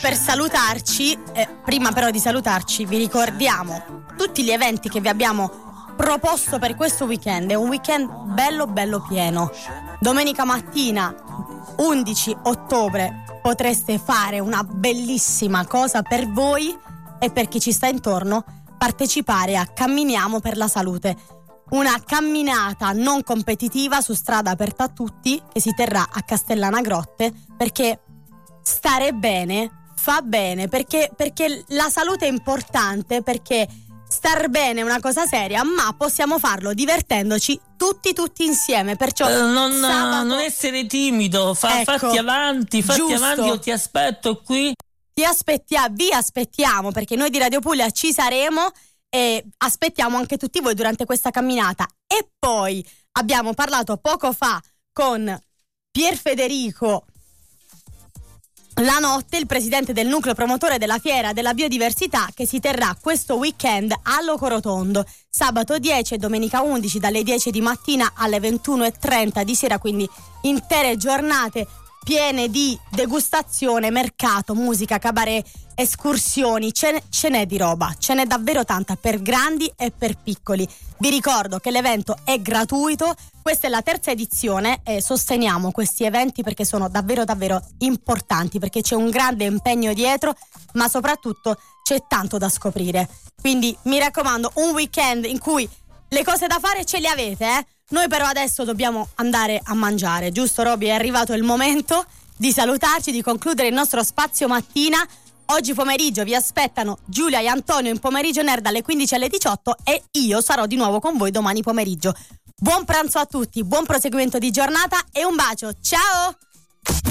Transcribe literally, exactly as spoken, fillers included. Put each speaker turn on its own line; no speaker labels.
per salutarci, eh, prima però di salutarci, vi ricordiamo tutti gli eventi che vi abbiamo proposto per questo weekend. È un weekend bello bello pieno. Domenica mattina undici ottobre potreste fare una bellissima cosa per voi e per chi ci sta intorno: partecipare a Camminiamo per la Salute, una camminata non competitiva su strada aperta a tutti che si terrà a Castellana Grotte, perché stare bene fa bene, perché, perché la salute è importante, perché star bene è una cosa seria, ma possiamo farlo divertendoci tutti tutti insieme. Perciò
eh, non,
sabato...
non essere timido, fa,
ecco,
fatti avanti, fatti
giusto.
avanti, io ti aspetto qui.
Ti aspettiamo, vi aspettiamo, perché noi di Radio Puglia ci saremo e aspettiamo anche tutti voi durante questa camminata. E poi abbiamo parlato poco fa con Pier Federico La Notte, il presidente del nucleo promotore della Fiera della Biodiversità, che si terrà questo weekend a Locorotondo, sabato dieci e domenica undici, dalle dieci di mattina alle ventuno e trenta di sera, quindi intere giornate piene di degustazione, mercato, musica, cabaret, escursioni. Ce n'è, ce n'è di roba, ce n'è davvero tanta, per grandi e per piccoli. Vi ricordo che l'evento è gratuito, questa è la terza edizione e sosteniamo questi eventi perché sono davvero davvero importanti, perché c'è un grande impegno dietro, ma soprattutto c'è tanto da scoprire. Quindi mi raccomando, un weekend in cui le cose da fare ce le avete, eh? Noi però adesso dobbiamo andare a mangiare, giusto Roby? È arrivato il momento di salutarci, di concludere il nostro spazio mattina. Oggi pomeriggio vi aspettano Giulia e Antonio in Pomeriggio Nerd dalle quindici alle diciotto e io sarò di nuovo con voi domani pomeriggio. Buon pranzo a tutti, buon proseguimento di giornata e un bacio, ciao!